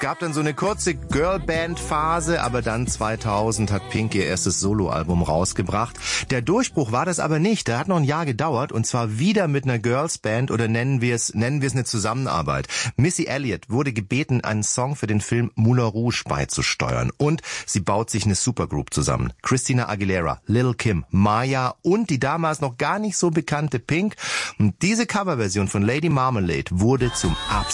Gab dann so eine kurze Girlband-Phase, aber dann 2000 hat Pink ihr erstes Soloalbum rausgebracht. Der Durchbruch war das aber nicht. Der hat noch ein Jahr gedauert und zwar wieder mit einer Girlsband oder nennen wir es eine Zusammenarbeit. Missy Elliott wurde gebeten, einen Song für den Film Moulin Rouge beizusteuern und sie baut sich eine Supergroup zusammen. Christina Aguilera, Lil' Kim, Maya und die damals noch gar nicht so bekannte Pink. Und diese Coverversion von Lady Marmalade wurde zum